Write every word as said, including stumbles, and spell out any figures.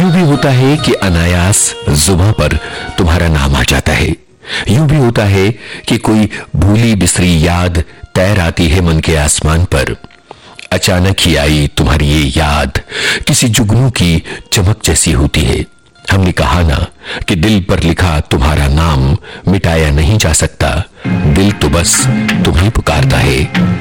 यूं भी होता है कि अनायास जुबां पर तुम्हारा नाम आ जाता है। यूं भी होता है कि कोई भूली बिसरी याद तैर आती है मन के आसमान पर। अचानक ही आई तुम्हारी ये याद किसी जुगनू की चमक जैसी होती है। हमने कहा ना कि दिल पर लिखा तुम्हारा नाम मिटाया नहीं जा सकता। दिल तो बस तुम्हें पुकारता है।